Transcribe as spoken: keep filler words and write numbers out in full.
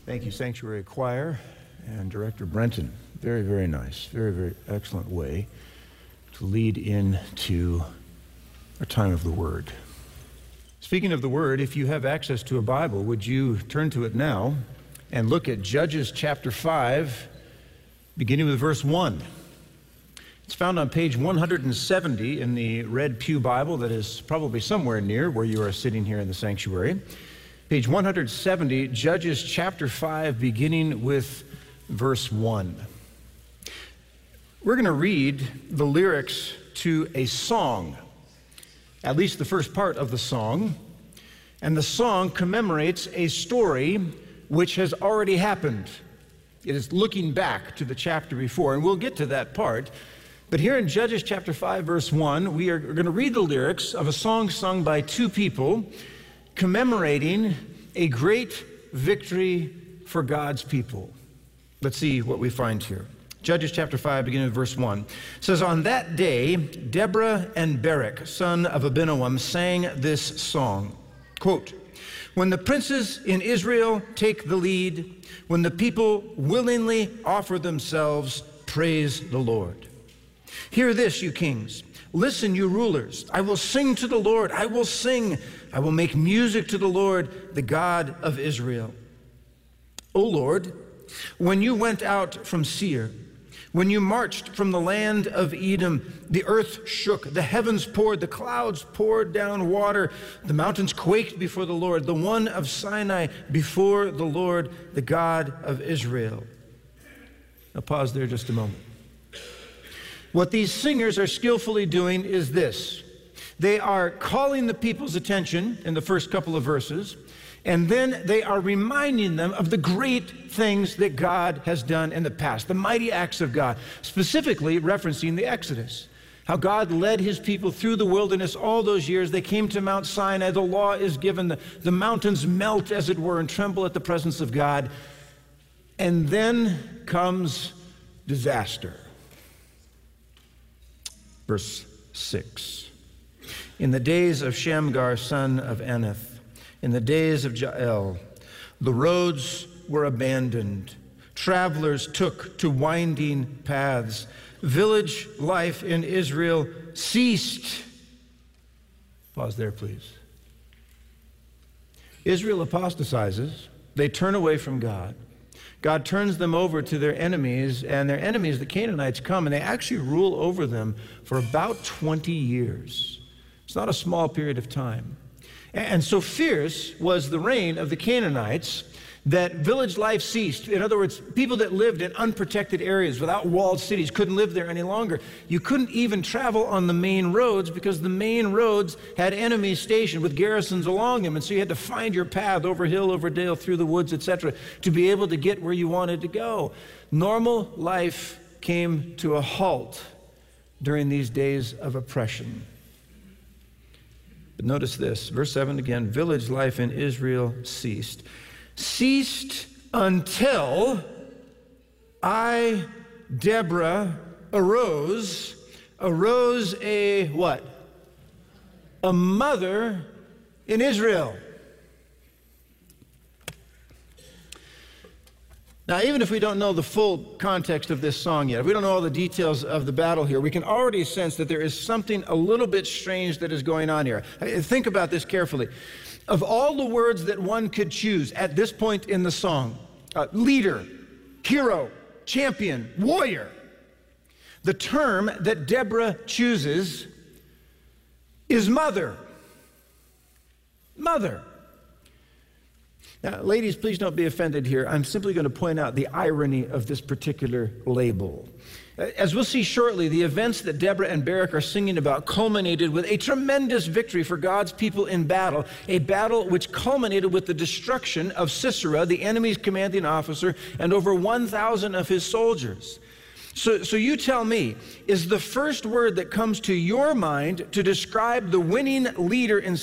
Thank you, Sanctuary Choir and Director Brenton. Very, very nice. Very, very excellent way to lead into our time of the Word. Speaking of the Word, if you have access to a Bible, would you turn to it now and look at Judges chapter five, beginning with verse one. It's found on page one hundred seventy in the Red Pew Bible that is probably somewhere near where you are sitting here in the sanctuary. Page one hundred seventy, Judges chapter five, beginning with verse one. We're going to read the lyrics to a song, at least the first part of the song, and the song commemorates a story which has already happened. It is looking back to the chapter before, and we'll get to that part. But here in Judges chapter five, verse one, we are going to read the lyrics of a song sung by two people commemorating a great victory for God's people. Let's see what we find here. Judges chapter five, beginning with verse one. It says, "On that day, Deborah and Barak, son of Abinoam, sang this song." Quote, "When the princes in Israel take the lead, when the people willingly offer themselves, praise the Lord. Hear this, you kings. Listen, you rulers. I will sing to the Lord. I will sing. I will make music to the Lord, the God of Israel. O Lord, when you went out from Seir, when you marched from the land of Edom, the earth shook, the heavens poured, the clouds poured down water, the mountains quaked before the Lord, the one of Sinai before the Lord, the God of Israel." Now pause there just a moment. What these singers are skillfully doing is this. They are calling the people's attention in the first couple of verses, and then they are reminding them of the great things that God has done in the past, the mighty acts of God, specifically referencing the Exodus, how God led his people through the wilderness all those years. They came to Mount Sinai. The law is given. The, the mountains melt, as it were, and tremble at the presence of God. And then comes disaster. Verse six. "In the days of Shamgar, son of Anath, in the days of Jael, the roads were abandoned. Travelers took to winding paths. Village life in Israel ceased." Pause there, please. Israel apostatizes. They turn away from God. God turns them over to their enemies, and their enemies, the Canaanites, come, and they actually rule over them for about twenty years. It's not a small period of time. And so fierce was the reign of the Canaanites that village life ceased. In other words, people that lived in unprotected areas without walled cities couldn't live there any longer. You couldn't even travel on the main roads because the main roads had enemies stationed with garrisons along them. And so you had to find your path over hill, over dale, through the woods, et cetera, to be able to get where you wanted to go. Normal life came to a halt during these days of oppression. But notice this, verse seven again, "Village life in Israel ceased. Ceased until I, Deborah, arose, arose a what? A mother in Israel." Now, even if we don't know the full context of this song yet, if we don't know all the details of the battle here, we can already sense that there is something a little bit strange that is going on here. Think about this carefully. Of all the words that one could choose at this point in the song, uh, leader, hero, champion, warrior, the term that Deborah chooses is mother. Mother. Now, ladies, please don't be offended here. I'm simply going to point out the irony of this particular label. As we'll see shortly, the events that Deborah and Barak are singing about culminated with a tremendous victory for God's people in battle, a battle which culminated with the destruction of Sisera, the enemy's commanding officer, and over one thousand of his soldiers. So, so you tell me, is the first word that comes to your mind to describe the winning leader in